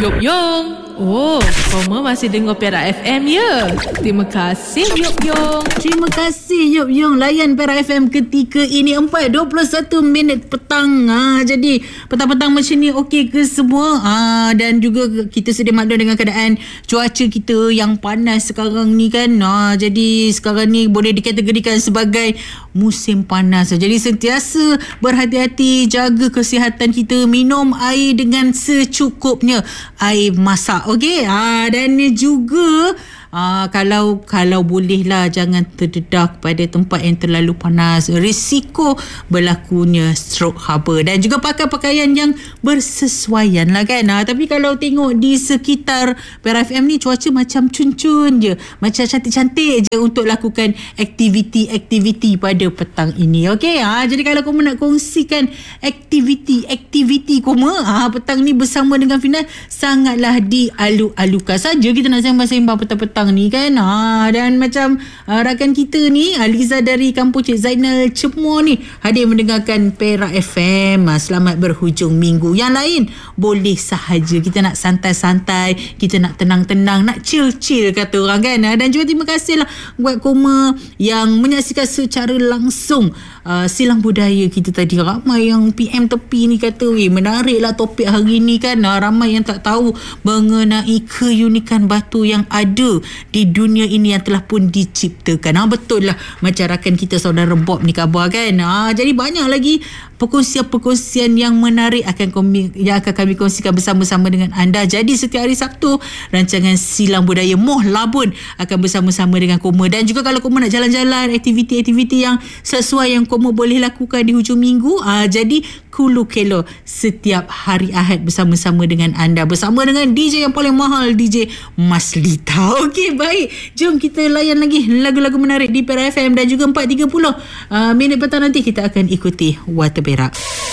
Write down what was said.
Yop Yong. Oh, Koma masih dengar Perak FM ya? Terima kasih Yop Yong. Terima kasih Yop Yong. Layan Perak FM ketika ini 4:21 petang. Jadi petang-petang macam ni okey ke semua? Dan juga kita sedia maklum dengan keadaan cuaca kita yang panas sekarang ni kan. Jadi sekarang ni boleh dikategorikan sebagai musim panas. Jadi sentiasa berhati-hati, jaga kesihatan kita, minum air dengan secukupnya, air masak, okey. Dan juga kalau bolehlah jangan terdedah kepada tempat yang terlalu panas, risiko berlakunya stroke haba. Dan juga pakai pakaian yang bersesuaian lah kan. Tapi kalau tengok di sekitar Perak FM ni, cuaca macam cun-cun je, macam cantik-cantik je untuk lakukan aktiviti-aktiviti pada petang ini, okey. Jadi kalau kamu nak kongsikan aktiviti kamu petang ni bersama dengan Fina, sangatlah dialu-alukan saja. Kita nak sembang-sembang petang-petang ni kan. Dan macam rakan kita ni Aliza dari kampung Cik Zainal Cemor ni hadir mendengarkan Perak FM. Selamat berhujung minggu. Yang lain boleh sahaja, kita nak santai-santai, kita nak tenang-tenang, nak chill-chill kata orang kan. Dan juga terima kasihlah buat Koma yang menyaksikan secara langsung silang budaya kita tadi. Ramai yang PM tepi ni kata menariklah topik hari ni kan. Ramai yang tak tahu mengenai keunikan batu yang ada di dunia ini yang telah pun diciptakan. Betul lah macam rakan kita saudara Bob ni khabar kan. Jadi banyak lagi perkongsian-perkongsian yang menarik yang akan kami kongsikan bersama-sama dengan anda. Jadi setiap hari Sabtu rancangan Silang Budaya Moh Labun akan bersama-sama dengan Koma. Dan juga kalau Koma nak jalan-jalan, aktiviti-aktiviti yang sesuai yang Koma boleh lakukan di hujung minggu, jadi Kulu Kelo setiap hari Ahad bersama-sama dengan anda, bersama dengan DJ yang paling mahal, DJ Maslita. Okey, baik, jom kita layan lagi lagu-lagu menarik di Perak FM. Dan juga 4.30 minit petang nanti kita akan ikuti Warta Perak.